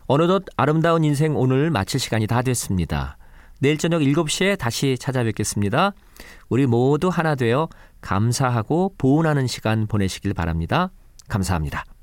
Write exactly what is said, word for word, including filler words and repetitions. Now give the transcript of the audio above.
어느덧 아름다운 인생 오늘 마칠 시간이 다 됐습니다. 내일 저녁 일곱 시에 다시 찾아뵙겠습니다. 우리 모두 하나 되어 감사하고 보은하는 시간 보내시길 바랍니다. 감사합니다.